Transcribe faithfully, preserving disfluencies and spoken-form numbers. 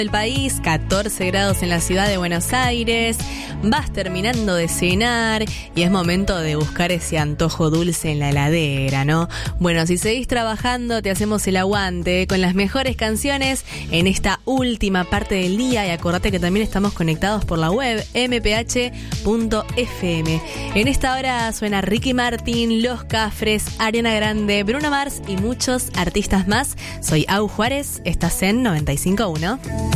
del país, catorce grados en la ciudad de Buenos Aires, vas terminando de cenar y es momento de buscar ese antojo dulce en la heladera, ¿no? Bueno, si seguís trabajando, te hacemos el aguante con las mejores canciones en esta última parte del día y acordate que también estamos conectados por la web eme pe hache punto efe eme. En esta hora suena Ricky Martin, Los Cafres, Ariana Grande, Bruno Mars y muchos artistas más. Soy Au Juárez, estás en noventa y cinco punto uno.